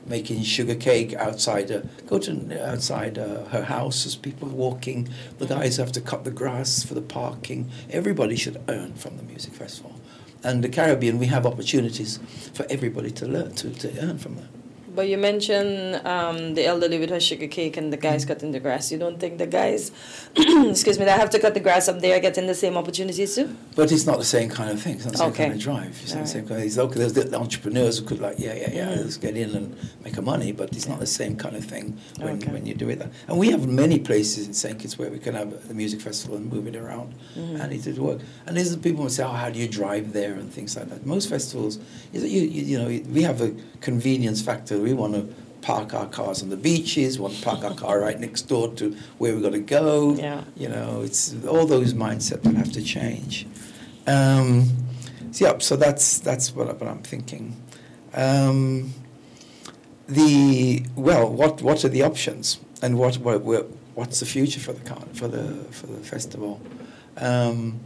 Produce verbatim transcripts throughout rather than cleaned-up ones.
making sugar cake outside. Uh, go to outside uh, her house as people are walking. The guys have to cut the grass for the parking. Everybody should earn from the music festival. And the Caribbean, we have opportunities for everybody to learn to, to earn from that. But you mentioned um, the elderly with her sugar cake and the guys cutting the grass. You don't think the guys, excuse me, that have to cut the grass up there are getting the same opportunities too? But it's not the same kind of thing. It's not the same Okay. kind of drive. It's not All the same right. kind of, it's okay, there's the entrepreneurs who could like, yeah, yeah, yeah, Mhm. let's get in and make a money, but it's not the same kind of thing when, Okay. when you do it. And we have many places in Saint Kitts where we can have the music festival and move it around, Mhm. and it would work. And there's the people who say, oh, how do you drive there and things like that. Most festivals, is that you, you, you know, we have a convenience factor. We want to park our cars on the beaches, want to park our car right next door to where we've got to go. Yeah. You know, it's all those mindsets that have to change. Um, so, yeah, so that's that's what, what I'm thinking. Um, the well, what what are the options, and what what what's the future for the con for the for the festival? Um,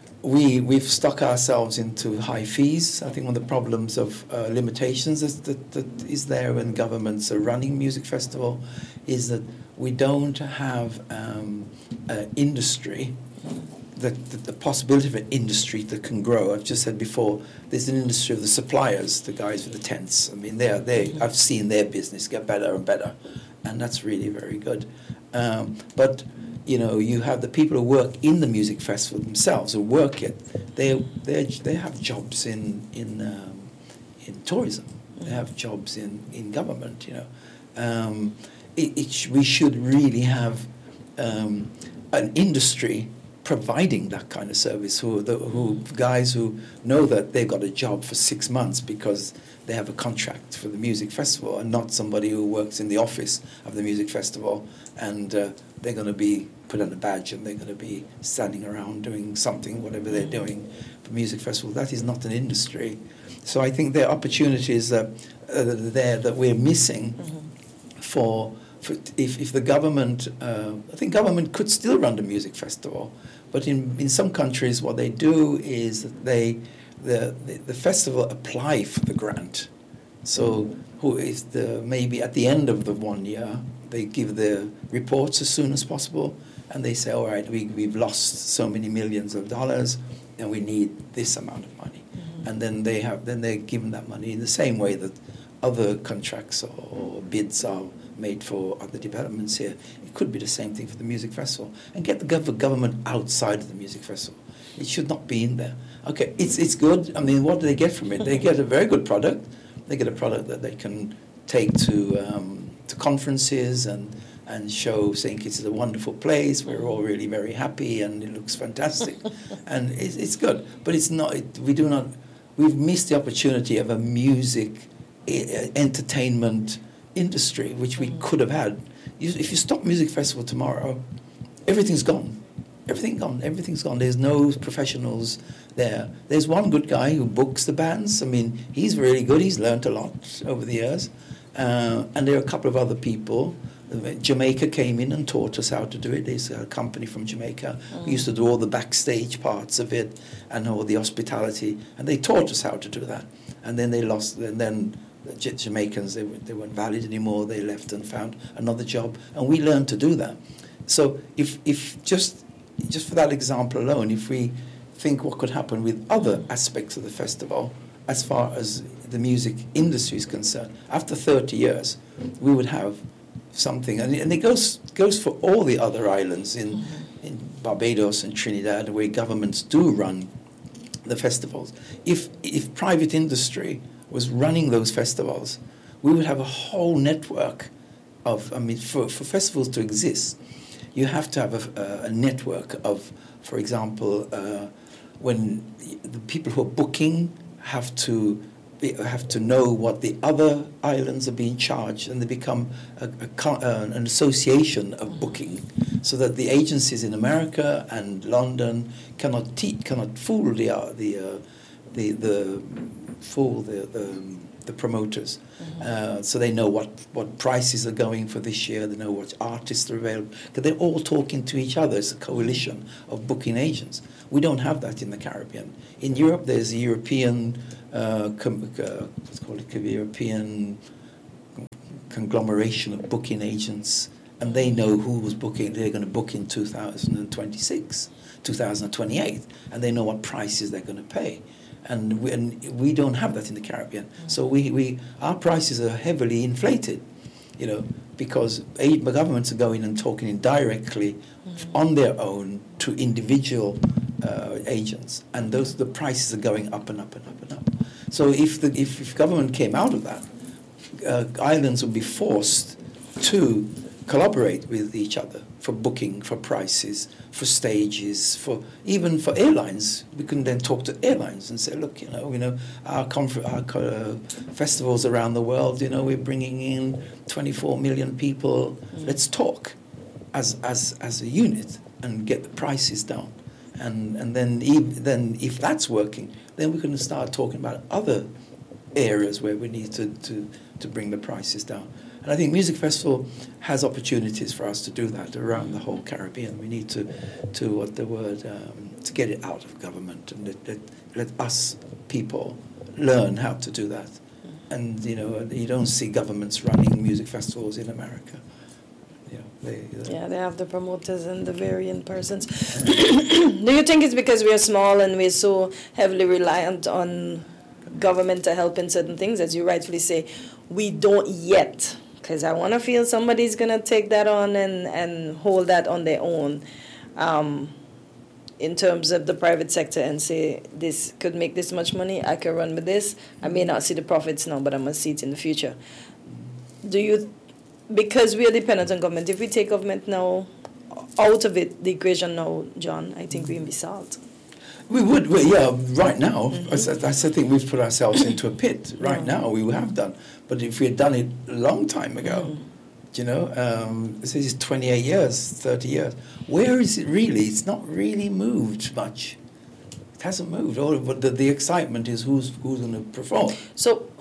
We, we've stuck ourselves into high fees. I think one of the problems of uh, limitations is that, that is there when governments are running music festival is that we don't have um, an industry, that, that the possibility of an industry that can grow. I've just said before, there's an industry of the suppliers, the guys with the tents. I mean, they're, they, I've seen their business get better and better, and that's really very good. Um, but you know, you have the people who work in the music festival themselves, who work it. They they they have jobs in in um, in tourism. They have jobs in, in government. You know, um, it, it sh we should really have um, an industry providing that kind of service. Who the who guys who know that they've got a job for six months because they have a contract for the music festival, and not somebody who works in the office of the music festival and uh, they're going to be put on a badge and they're going to be standing around doing something, whatever they're doing for music festival. That is not an industry. So I think there are opportunities that uh, are there that we're missing mm-hmm. for, for if, if the government, uh, I think government could still run the music festival, but in, in some countries what they do is that they, the, the, the festival apply for the grant. So who is the, maybe at the end of the one year, they give the reports as soon as possible, and they say, all right, we, we've lost so many millions of dollars, and we need this amount of money. Mm-hmm. And then they have, then they're given that money in the same way that other contracts or, or bids are made for other developments here. It could be the same thing for the music festival. And get the gov government outside of the music festival. It should not be in there. Okay, it's, it's good. I mean, what do they get from it? They get a very good product. They get a product that they can take to... Um, to conferences and and show Saint Kitts is a wonderful place. We're all really very happy and it looks fantastic, and it's, it's good. But it's not. It, we do not. We've missed the opportunity of a music uh, entertainment industry which we could have had. You, if you stop music festival tomorrow, everything's gone. Everything gone. Everything's gone. There's no professionals there. There's one good guy who books the bands. I mean, he's really good. He's learned a lot over the years. Uh, and there are a couple of other people. Jamaica came in and taught us how to do it. There's a company from Jamaica mm. who used to do all the backstage parts of it and all the hospitality, and they taught us how to do that. And then they lost, and then the J Jamaicans, they, they weren't valid anymore. They left and found another job, and we learned to do that. So if, if just, just for that example alone, if we think what could happen with other aspects of the festival, as far as the music industry is concerned, after thirty years, we would have something, and, and it goes goes for all the other islands in, mm-hmm. in Barbados and Trinidad, where governments do run the festivals. If if private industry was running those festivals, we would have a whole network of. I mean, for for festivals to exist, you have to have a, a, a network of, for example, uh, when the people who are booking have to be, have to know what the other islands are being charged, and they become a, a, uh, an association of booking, so that the agencies in America and London cannot te cannot fool the uh, the, uh, the the fool the the, the promoters. Mm-hmm. uh, so they know what what prices are going for this year. They know what artists are available, because they're all talking to each other. It's a coalition of booking agents. We don't have that in the Caribbean. In Europe, there's a European, uh, com uh, what's called it, European conglomeration of booking agents, and they know who was booking. They're going to book in two thousand twenty-six, two thousand twenty-eight, and they know what prices they're going to pay. And we, and we don't have that in the Caribbean. Mm. So we, we our prices are heavily inflated, you know, because aid, the governments are going and talking directly mm. on their own to individual uh, agents, and those the prices are going up and up and up and up. So if the if, if government came out of that, uh, islands would be forced to collaborate with each other for booking, for prices, for stages, for even for airlines. We can then talk to airlines and say, look, you know, you know, our, confer- our uh, festivals around the world, you know, we're bringing in twenty-four million people. Mm. Let's talk as as as a unit and get the prices down. And and then if, then if that's working, then we can start talking about other areas where we need to, to, to bring the prices down. And I think Music Festival has opportunities for us to do that around the whole Caribbean. We need to, to what the word, um, to get it out of government and let, let, let us people learn how to do that. And, you know, you don't see governments running music festivals in America. You know, they, they yeah, they have the promoters and the variant persons. Do you think it's because we are small and we're so heavily reliant on government to help in certain things, as you rightfully say, we don't yet? Because I want to feel somebody's going to take that on and, and hold that on their own um, in terms of the private sector and say, this could make this much money, I can run with this. I may not see the profits now, but I'm going to see it in the future. Do you, because we are dependent on government, if we take government now out of it, the equation now, John, I think we'll be solved. We would, we, yeah, right now, mm-hmm. I, I think we've put ourselves into a pit. Right yeah. now, we have done. But if we had done it a long time ago, mm-hmm. you know, um, this is twenty-eight years, thirty years, where is it really? It's not really moved much. It hasn't moved. All, but the, the excitement is who's who's going to perform. So,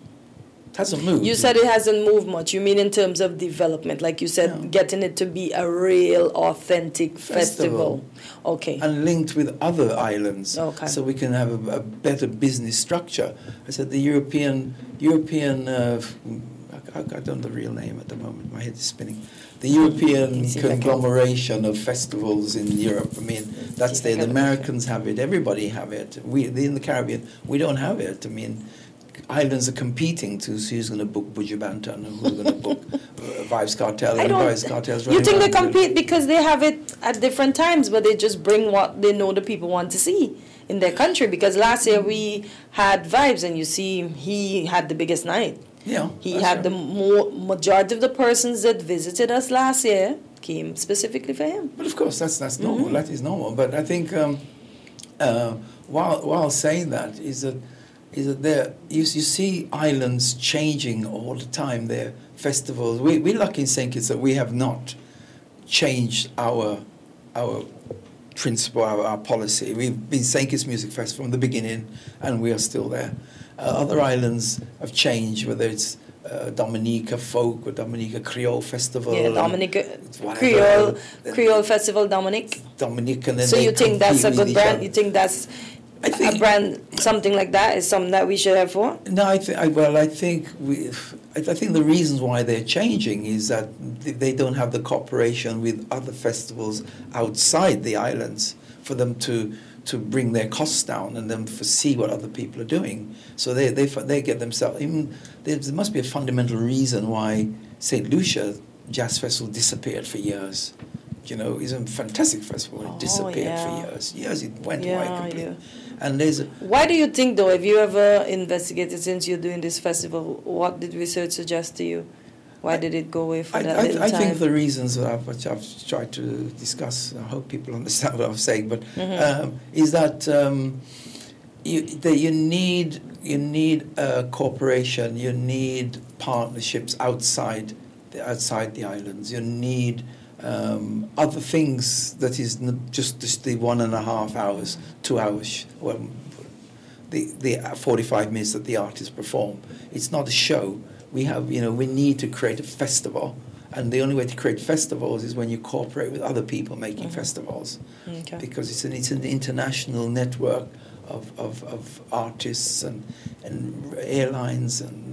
it hasn't moved. You said it hasn't moved much. You mean in terms of development, like you said, yeah. getting it to be a real, authentic festival. festival. Okay. And linked with other islands, okay. so we can have a, a better business structure. I said the European, European. Uh, I, I don't know the real name at the moment. My head is spinning. The European conglomeration of festivals in Europe. I mean, that's there. The Americans have it. Everybody have it. We in the Caribbean, we don't have it. I mean. Islands are competing to see who's going to book Buju Banton and who's going to book uh, Vibes Cartel and Vibes Cartel's running. You think they compete because they have it at different times, but they just bring what they know the people want to see in their country? Because last year we had Vibes, and you see he had the biggest night. Yeah, he had right. the more majority of the persons that visited us last year came specifically for him. But of course, that's that's normal. Mm-hmm. That is normal. But I think um, uh, while while saying that is that. is that there you, you see islands changing all the time, their festivals. We, we're lucky in Saint Kitts that we have not changed our our principle, our, our policy. We've been Saint Kitts Music Festival from the beginning, and we are still there. Uh, other islands have changed, whether it's uh, Dominica Folk or Dominica Creole Festival. Yeah, Dominica Creole, Creole Festival, Dominic. Dominic, and then so you think that's a good brand? You think that's I think a brand, something like that, is something that we should have for? No, I think. Well, I think we. I think the reasons why they're changing is that they don't have the cooperation with other festivals outside the islands for them to to bring their costs down and then for see what other people are doing. So they they they get themselves. Even there must be a fundamental reason why Saint Lucia Jazz Festival disappeared for years. You know, it's a fantastic festival. It oh, disappeared yeah. for years. Years it went yeah, away completely. Yeah. And there's a, why do you think, though, have you ever investigated, since you're doing this festival, what did research suggest to you? Why did it go away for I, that I, little I time? think the reasons that I've, which I've tried to discuss, I hope people understand what I'm saying, but mm-hmm. um, is that um, you, that you need you need a cooperation, you need partnerships outside the, outside the islands, you need Um, other things that is just, just the one and a half hours, two hours, well, the the forty-five minutes that the artists perform. It's not a show. We have, you know, we need to create a festival, and the only way to create festivals is when you cooperate with other people making mm-hmm. festivals, okay. because it's an it's an international network of of, of artists and and airlines and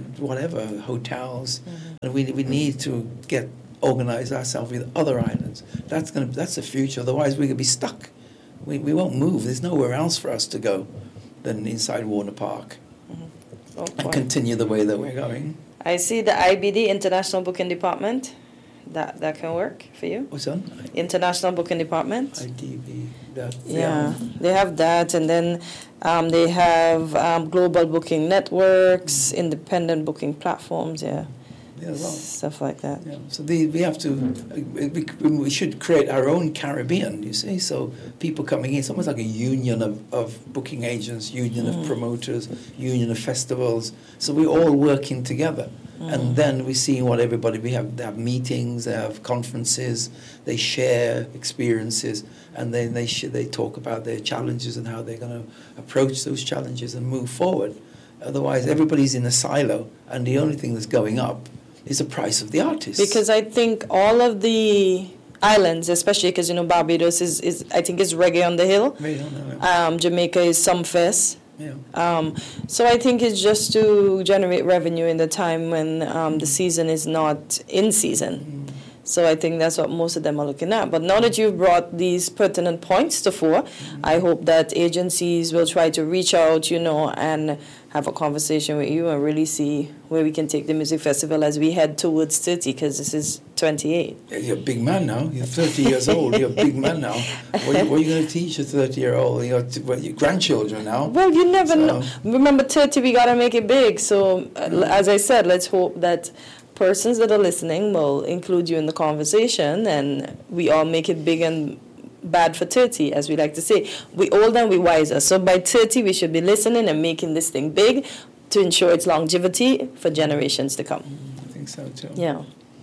whatever, hotels. Mm-hmm. And we we need to get organize ourselves with other islands. That's gonna that's the future. Otherwise, we're gonna be stuck. We we won't move. There's nowhere else for us to go than inside Warner Park, mm-hmm. oh, and continue the way that we're going. I see the I B D, International Booking Department. That that can work for you? What's that? International Booking Department. I D B. That, yeah, yeah, they have that, and then um, they have um, global booking networks, mm-hmm. independent booking platforms. Yeah. Yeah, well, stuff like that. Yeah. So the, we have to, we, we should create our own Caribbean, you see, so people coming in, it's almost like a union of, of booking agents, union mm. of promoters, union of festivals, so we're all working together. Mm. And then we see what everybody, we have, they have meetings, they have conferences, they share experiences, and then they, sh- they talk about their challenges and how they're going to approach those challenges and move forward. Otherwise, everybody's in a silo, and the only thing that's going up is the price of the artists. Because I think all of the islands, especially because, you know, Barbados is, is I think, is Reggae on the Hill. Reggae on the Hill. Um, Jamaica is Sumfest. Yeah. Um, so I think it's just to generate revenue in the time when um, the season is not in season. Mm. So I think that's what most of them are looking at. But now that you've brought these pertinent points to fore, mm-hmm. I hope that agencies will try to reach out, you know, and have a conversation with you and really see where we can take the music festival as we head towards thirty, because this is twenty-eight. Yeah, you're a big man now. You're thirty years old. You're a big man now. What are you, you going to teach a thirty-year-old? You're t- well, your grandchildren now. Well, you never so. know. Remember, thirty, we got to make it big. So, uh, as I said, let's hope that persons that are listening will include you in the conversation, and we all make it big and bad for thirty, as we like to say. We older and we wiser. So by thirty, we should be listening and making this thing big to ensure its longevity for generations to come. I think so too. Yeah.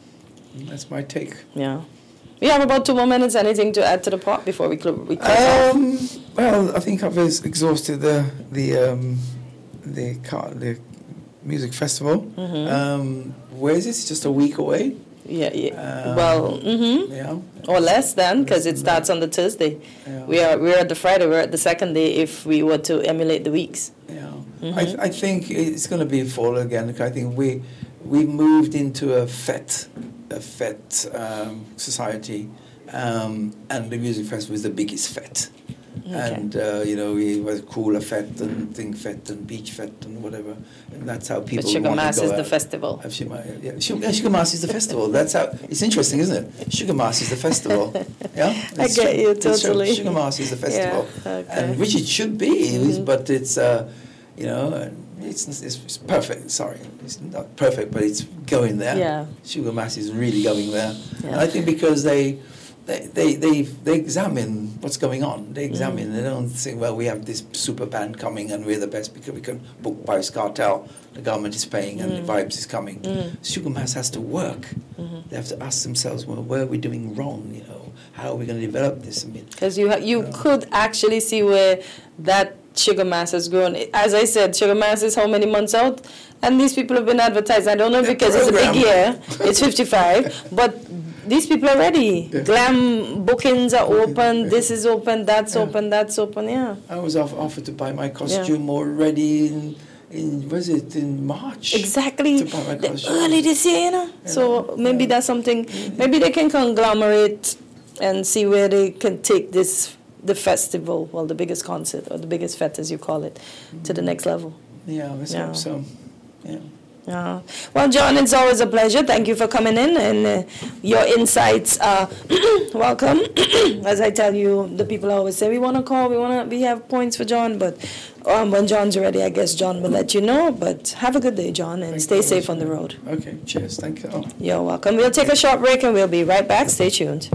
That's my take. Yeah. We have about two more minutes. Anything to add to the pot before we, cl- we close um, off? Well, I think I've exhausted the the um, the car, the music festival. Mm-hmm. Um, where is it? It's just a week away. Yeah, yeah. Um, well, mm-hmm. yeah, or less than, because it starts on the Thursday. Yeah. We are we're at the Friday. We're at the second day if we were to emulate the weeks. Yeah, mm-hmm. I, th- I think it's going to be fall again. I think we we moved into a fete a fete um, society, um, and the music festival is the biggest fete. Okay. And, uh, you know, we was Cooler Fete and Thing Fete and Beach Fete and whatever. And that's how people but Sugar want Mass to go is out. the festival. Uh, Sugar, yeah, Sugar, Sugar Mass is the festival. That's how, it's interesting, isn't it? Sugar Mass is the festival. Yeah? I It's get you, totally. Sugar Mass is the festival. Yeah, okay. And which it should be, Mm-hmm. but it's, uh, you know, it's, it's, it's perfect. Sorry, it's not perfect, but it's going there. Yeah. Sugar Mass is really going there. Yeah. And I think because they... They, they they they examine what's going on. They examine. Mm. They don't think, well, we have this super band coming and we're the best because we can book Vibes Cartel. The government is paying and mm. the Vibes is coming. Mm. Sugar Mass has to work. Mm-hmm. They have to ask themselves, well, where are we doing wrong? You know, how are we going to develop this? I mean, because you ha- you uh, could actually see where that Sugar Mass has grown. As I said, Sugar Mass is how many months out, and these people have been advertised. I don't know because it's a big year. It's fifty-five, but. These people are ready. Yeah. Glam bookings are open. Yeah. This is open. That's yeah. open. That's open. Yeah. I was off, offered to buy my costume yeah. already in, in was it in March? Exactly. To buy my costume. Early this year, you know. Yeah. So maybe yeah. that's something. Maybe they can conglomerate and see where they can take this the festival, well, the biggest concert or the biggest fete as you call it, mm-hmm. to the next level. Yeah, let's yeah. hope so. Yeah. Uh, well, John, it's always a pleasure. Thank you for coming in, and uh, your insights are welcome. As I tell you, the people always say we want to call, we want to, we have points for John, but um, when John's ready, I guess John will let you know. But have a good day, John, and Thank stay safe on the road. Okay, cheers. Thank you. Oh. You're welcome. We'll take a short break, and we'll be right back. Stay tuned.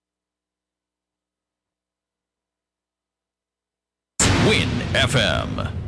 Win F M.